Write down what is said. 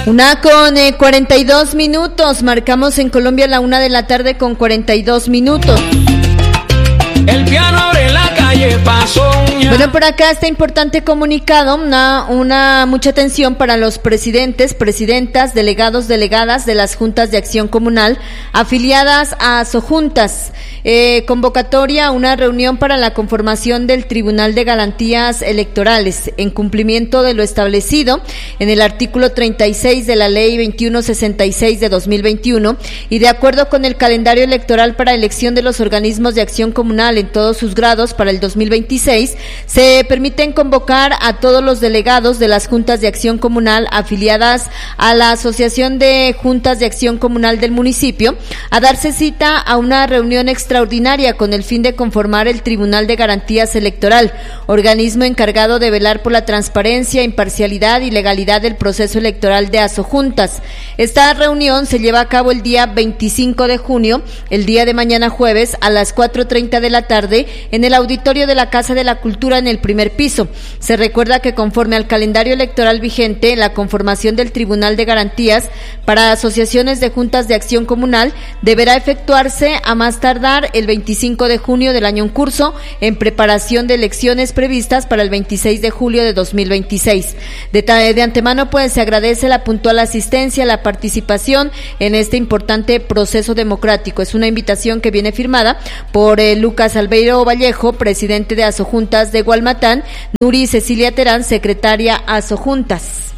1:42, marcamos en Colombia la 1:42 p.m. El piano abre la calle Pasoña. Bueno, por acá está importante comunicado, una mucha atención para los presidentes, presidentas, delegados, delegadas de las juntas de acción comunal afiliadas a Sojuntas. Convocatoria a una reunión para la conformación del Tribunal de Garantías Electorales, en cumplimiento de lo establecido en el artículo 36 de la Ley 2166 de 2021 y de acuerdo con el calendario electoral para elección de los organismos de acción comunal en todos sus grados para el 2026, se permiten convocar a todos los delegados de las juntas de acción comunal afiliadas a la Asociación de Juntas de Acción Comunal del municipio a darse cita a una reunión extraordinaria con el fin de conformar el Tribunal de Garantías Electoral, organismo encargado de velar por la transparencia, imparcialidad y legalidad del proceso electoral de Asojuntas. Esta reunión se lleva a cabo el día 25 de junio, el día de mañana jueves, a las 4:30 de la tarde, en el auditorio de la Casa de la Cultura en el primer piso. Se recuerda que conforme al calendario electoral vigente, la conformación del Tribunal de Garantías para asociaciones de juntas de acción comunal deberá efectuarse a más tardar el 25 de junio del año en curso, en preparación de elecciones previstas para el 26 de julio de 2026. De antemano, pues, se agradece la puntual asistencia, la participación en este importante proceso democrático. Es una invitación que viene firmada por Lucas Albeiro Vallejo, presidente de Asojuntas de Gualmatán, Nuri Cecilia Terán, secretaria Asojuntas.